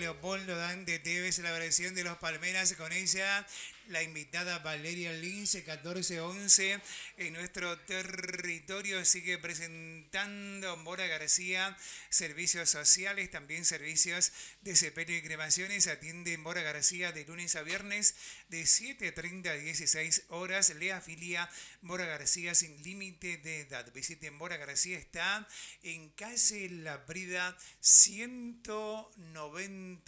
Leopoldo Dante Tevez, la versión de Los Palmeras, con ella la invitada Valeria Lince, 1411. En nuestro territorio sigue presentando Mora García, servicios sociales, también servicios de sepelio y cremaciones. Atiende Mora García de lunes a viernes de 7:30 a 16 horas. Le afilia Mora García sin límite de edad. Visite Mora García, está en calle La Brida 190.